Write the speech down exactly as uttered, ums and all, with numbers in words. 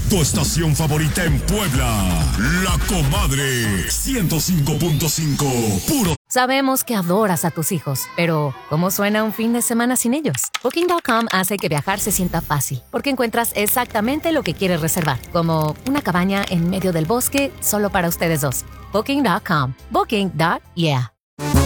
Tu estación favorita en Puebla. La Comadre. ciento cinco punto cinco. Puro. Sabemos que adoras a tus hijos, pero ¿cómo suena un fin de semana sin ellos? Booking punto com hace que viajar se sienta fácil, porque encuentras exactamente lo que quieres reservar, como una cabaña en medio del bosque solo para ustedes dos. Booking punto com. Booking. Yeah.